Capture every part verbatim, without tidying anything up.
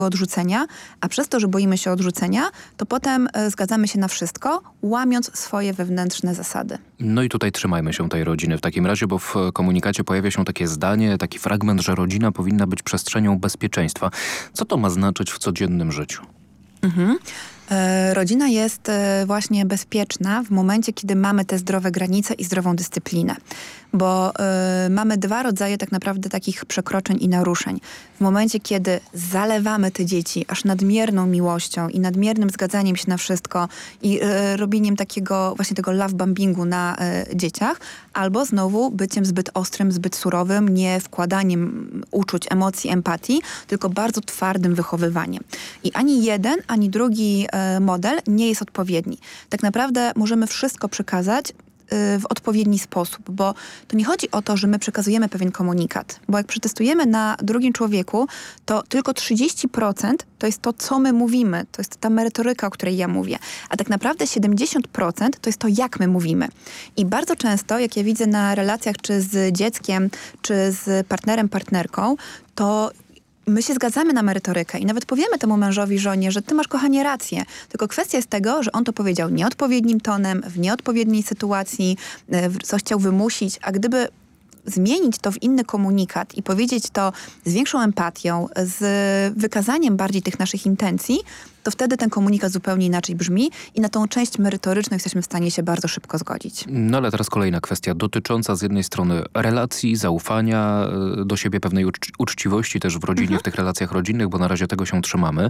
odrzucenia, a przez to, że boimy się odrzucenia, to potem e, zgadzamy się na wszystko, łamiąc swoje wewnętrzne zasady. No i tutaj trzymajmy się tej rodziny w takim razie, bo w komunikacie pojawia się takie zdanie, taki fragment, że rodzina powinna być przestrzenią bezpieczeństwa. Co to ma znaczyć w codziennym życiu? Mhm. E, rodzina jest e, właśnie bezpieczna w momencie, kiedy mamy te zdrowe granice i zdrową dyscyplinę. Bo y, mamy dwa rodzaje tak naprawdę takich przekroczeń i naruszeń. W momencie, kiedy zalewamy te dzieci aż nadmierną miłością i nadmiernym zgadzaniem się na wszystko i y, robieniem takiego właśnie tego love bombingu na y, dzieciach, albo znowu byciem zbyt ostrym, zbyt surowym, nie wkładaniem uczuć, emocji, empatii, tylko bardzo twardym wychowywaniem. I ani jeden, ani drugi y, model nie jest odpowiedni. Tak naprawdę możemy wszystko przekazać w odpowiedni sposób, bo to nie chodzi o to, że my przekazujemy pewien komunikat, bo jak przetestujemy na drugim człowieku, to tylko trzydzieści procent to jest to, co my mówimy, to jest ta merytoryka, o której ja mówię, a tak naprawdę siedemdziesiąt procent to jest to, jak my mówimy. I bardzo często, jak ja widzę na relacjach czy z dzieckiem, czy z partnerem, partnerką, to my się zgadzamy na merytorykę i nawet powiemy temu mężowi, żonie, że ty masz, kochanie, rację. Tylko kwestia jest tego, że on to powiedział nieodpowiednim tonem, w nieodpowiedniej sytuacji, co chciał wymusić, a gdyby zmienić to w inny komunikat i powiedzieć to z większą empatią, z wykazaniem bardziej tych naszych intencji, to wtedy ten komunikat zupełnie inaczej brzmi i na tą część merytoryczną jesteśmy w stanie się bardzo szybko zgodzić. No ale teraz kolejna kwestia dotycząca z jednej strony relacji, zaufania do siebie, pewnej ucz- uczciwości też w rodzinie, mhm. w tych relacjach rodzinnych, bo na razie tego się trzymamy,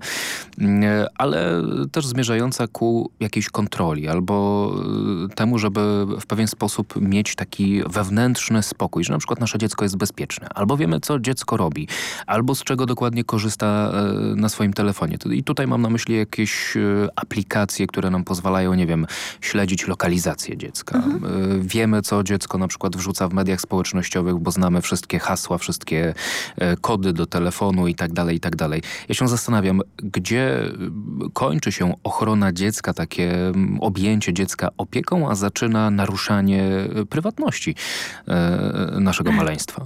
ale też zmierzająca ku jakiejś kontroli albo temu, żeby w pewien sposób mieć taki wewnętrzny spokój, że na przykład nasze dziecko jest bezpieczne, albo wiemy, co dziecko robi, albo z czego dokładnie korzysta na swoim telefonie. I tutaj mam na myśli jakieś aplikacje, które nam pozwalają, nie wiem, śledzić lokalizację dziecka. Mhm. Wiemy, co dziecko na przykład wrzuca w mediach społecznościowych, bo znamy wszystkie hasła, wszystkie kody do telefonu i tak dalej, i tak dalej. Ja się zastanawiam, gdzie kończy się ochrona dziecka, takie objęcie dziecka opieką, a zaczyna naruszanie prywatności naszego maleństwa.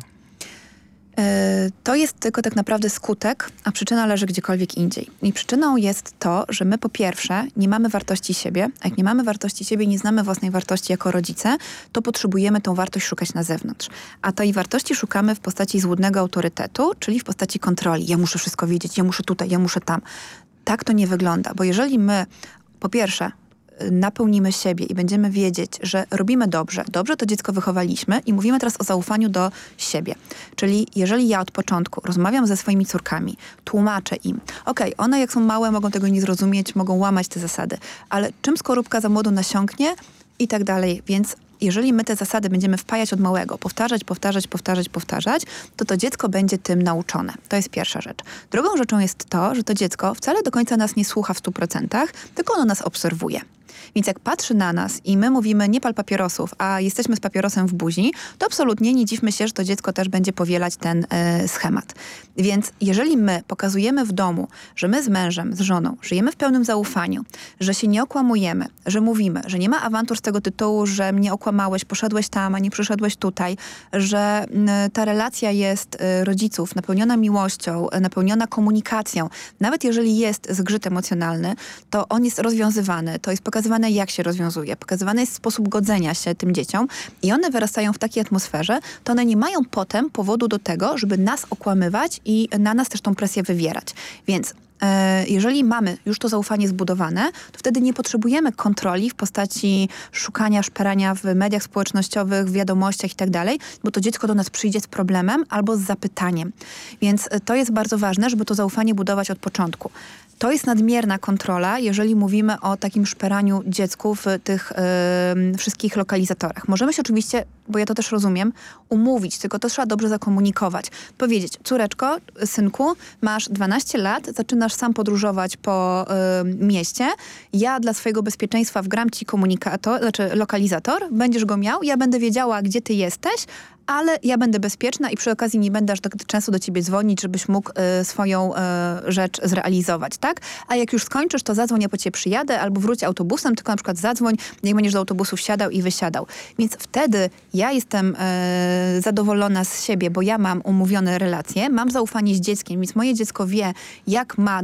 To jest tylko tak naprawdę skutek, a przyczyna leży gdziekolwiek indziej. I przyczyną jest to, że my po pierwsze nie mamy wartości siebie, a jak nie mamy wartości siebie i nie znamy własnej wartości jako rodzice, to potrzebujemy tą wartość szukać na zewnątrz. A tej wartości szukamy w postaci złudnego autorytetu, czyli w postaci kontroli. Ja muszę wszystko wiedzieć, ja muszę tutaj, ja muszę tam. Tak to nie wygląda, bo jeżeli my po pierwsze napełnimy siebie i będziemy wiedzieć, że robimy dobrze, dobrze to dziecko wychowaliśmy i mówimy teraz o zaufaniu do siebie. Czyli jeżeli ja od początku rozmawiam ze swoimi córkami, tłumaczę im, okej, okay, one jak są małe mogą tego nie zrozumieć, mogą łamać te zasady, ale czym skorupka za młodu nasiąknie i tak dalej, więc jeżeli my te zasady będziemy wpajać od małego, powtarzać, powtarzać, powtarzać, powtarzać, to to dziecko będzie tym nauczone. To jest pierwsza rzecz. Drugą rzeczą jest to, że to dziecko wcale do końca nas nie słucha w stu procentach, tylko ono nas obserwuje. Więc jak patrzy na nas i my mówimy nie pal papierosów, a jesteśmy z papierosem w buzi, to absolutnie nie dziwmy się, że to dziecko też będzie powielać ten y, schemat. Więc jeżeli my pokazujemy w domu, że my z mężem, z żoną żyjemy w pełnym zaufaniu, że się nie okłamujemy, że mówimy, że nie ma awantur z tego tytułu, że mnie okłamałeś, poszedłeś tam, a nie przyszedłeś tutaj, że y, ta relacja jest y, rodziców napełniona miłością, y, napełniona komunikacją. Nawet jeżeli jest zgrzyt emocjonalny, to on jest rozwiązywany, to jest pokazywane, jak się rozwiązuje. Pokazywany jest sposób godzenia się tym dzieciom i one wyrastają w takiej atmosferze, to one nie mają potem powodu do tego, żeby nas okłamywać i na nas też tą presję wywierać. Więc e, jeżeli mamy już to zaufanie zbudowane, to wtedy nie potrzebujemy kontroli w postaci szukania, szperania w mediach społecznościowych, w wiadomościach i tak dalej, bo to dziecko do nas przyjdzie z problemem albo z zapytaniem. Więc to jest bardzo ważne, żeby to zaufanie budować od początku. To jest nadmierna kontrola, jeżeli mówimy o takim szperaniu dziecku w tych yy, wszystkich lokalizatorach. Możemy się oczywiście, bo ja to też rozumiem, umówić, tylko to trzeba dobrze zakomunikować. Powiedzieć, córeczko, synku, masz dwanaście lat, zaczynasz sam podróżować po yy, mieście, ja dla swojego bezpieczeństwa wgram ci komunikator, znaczy lokalizator, będziesz go miał, ja będę wiedziała, gdzie ty jesteś, ale ja będę bezpieczna i przy okazji nie będę aż tak często do ciebie dzwonić, żebyś mógł y, swoją y, rzecz zrealizować, tak? A jak już skończysz, to zadzwoń, ja po ciebie przyjadę, albo wróć autobusem, tylko na przykład zadzwoń, jak będziesz do autobusu wsiadał i wysiadał. Więc wtedy ja jestem y, zadowolona z siebie, bo ja mam umówione relacje, mam zaufanie z dzieckiem, więc moje dziecko wie, jak ma